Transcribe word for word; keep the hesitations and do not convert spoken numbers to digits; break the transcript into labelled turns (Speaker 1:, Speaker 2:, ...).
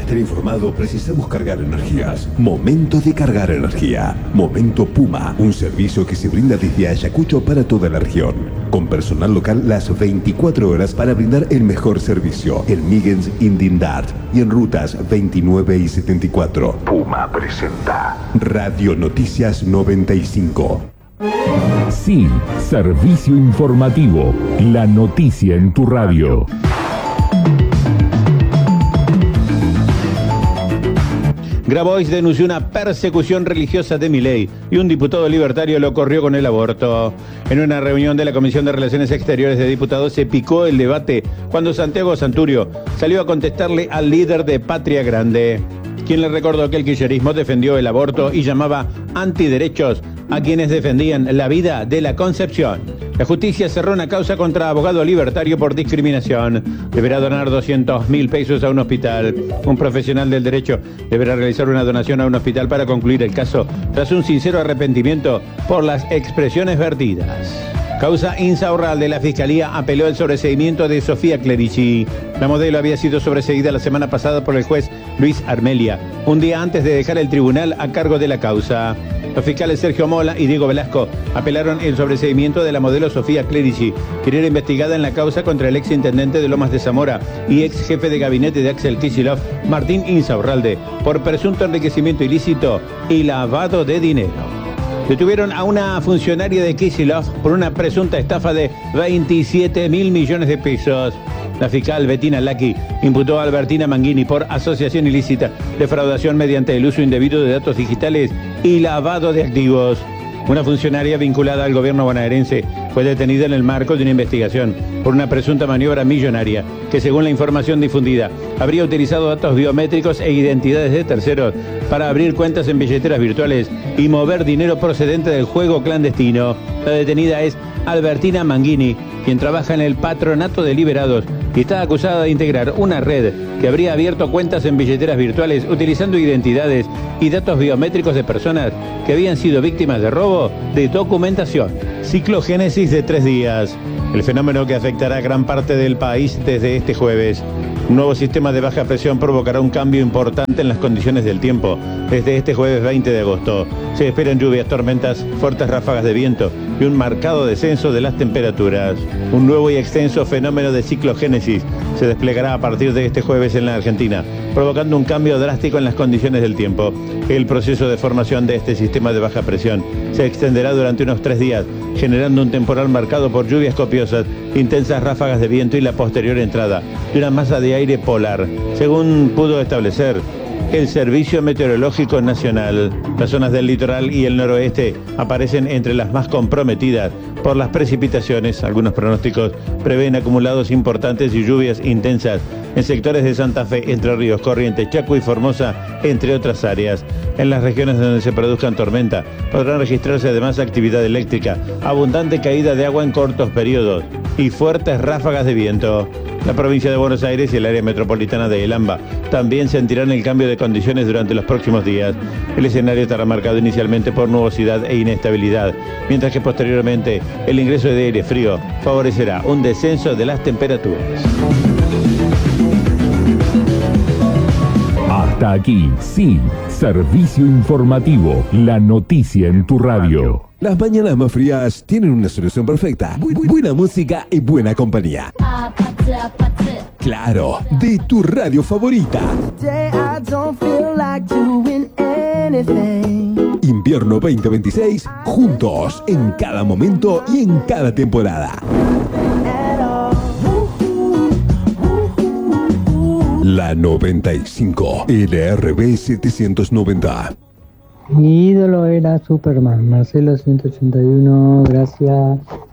Speaker 1: estar informado precisamos cargar energías. Momento de cargar energía. Momento Puma, un servicio que se brinda desde Ayacucho para toda la región. Con personal local las veinticuatro horas para brindar el mejor servicio. En Migens Indindart y en rutas veintinueve y setenta y cuatro. Puma presenta Radio Noticias noventa y cinco.
Speaker 2: Sí, servicio informativo. La noticia en tu radio.
Speaker 3: Grabois denunció una persecución religiosa de Milei y un diputado libertario lo corrió con el aborto. En una reunión de la Comisión de Relaciones Exteriores de Diputados se picó el debate cuando Santiago Santurio salió a contestarle al líder de Patria Grande, quien le recordó que el kirchnerismo defendió el aborto y llamaba antiderechos a quienes defendían la vida de la concepción. La justicia cerró una causa contra abogado libertario por discriminación. Deberá donar doscientos mil pesos a un hospital. Un profesional del derecho deberá realizar una donación a un hospital para concluir el caso, tras un sincero arrepentimiento por las expresiones vertidas. Causa Insaurralde, la Fiscalía apeló el sobreseimiento de Sofía Clerici. La modelo había sido sobreseída la semana pasada por el juez Luis Armelia, un día antes de dejar el tribunal a cargo de la causa. Los fiscales Sergio Mola y Diego Velasco apelaron el sobreseimiento de la modelo Sofía Clerici, quien era investigada en la causa contra el ex intendente de Lomas de Zamora y ex jefe de gabinete de Axel Kicillof, Martín Insaurralde, por presunto enriquecimiento ilícito y lavado de dinero. Detuvieron a una funcionaria de Kicillof por una presunta estafa de veintisiete mil millones de pesos. La fiscal Bettina Lacchi imputó a Albertina Manghini por asociación ilícita, defraudación mediante el uso indebido de datos digitales y lavado de activos. Una funcionaria vinculada al gobierno bonaerense fue detenida en el marco de una investigación por una presunta maniobra millonaria que, según la información difundida, habría utilizado datos biométricos e identidades de terceros para abrir cuentas en billeteras virtuales y mover dinero procedente del juego clandestino. La detenida es Albertina Manghini, quien trabaja en el Patronato de Liberados y está acusada de integrar una red que habría abierto cuentas en billeteras virtuales utilizando identidades y datos biométricos de personas que habían sido víctimas de robo de documentación. Ciclogénesis de tres días. El fenómeno que afectará a gran parte del país desde este jueves. Un nuevo sistema de baja presión provocará un cambio importante en las condiciones del tiempo. Desde este jueves veinte de agosto se esperan lluvias, tormentas, fuertes ráfagas de viento y un marcado descenso de las temperaturas. Un nuevo y extenso fenómeno de ciclogénesis se desplegará a partir de este jueves en la Argentina, provocando un cambio drástico en las condiciones del tiempo. El proceso de formación de este sistema de baja presión se extenderá durante unos tres días, generando un temporal marcado por lluvias copiosas, intensas ráfagas de viento y la posterior entrada de una masa de aire polar, según pudo establecer el Servicio Meteorológico Nacional. Las zonas del litoral y el noroeste aparecen entre las más comprometidas por las precipitaciones. Algunos pronósticos prevén acumulados importantes y lluvias intensas en sectores de Santa Fe, Entre Ríos, Corrientes, Chaco y Formosa, entre otras áreas. En las regiones donde se produzcan tormenta, podrán registrarse además actividad eléctrica, abundante caída de agua en cortos periodos y fuertes ráfagas de viento. La provincia de Buenos Aires y el área metropolitana de El Amba también sentirán el cambio de condiciones durante los próximos días. El escenario estará marcado inicialmente por nubosidad e inestabilidad, mientras que posteriormente el ingreso de aire frío favorecerá un descenso de las temperaturas.
Speaker 2: Hasta aquí, sí, servicio informativo, la noticia en tu radio.
Speaker 1: Las mañanas más frías tienen una solución perfecta. Bu- bu- buena música y buena compañía. Claro, de tu radio favorita. Invierno veinte veintiséis, juntos, en cada momento y en cada temporada. La noventa y cinco, L R B setecientos noventa.
Speaker 4: Mi ídolo era Superman, Marcelo ciento ochenta y uno, gracias.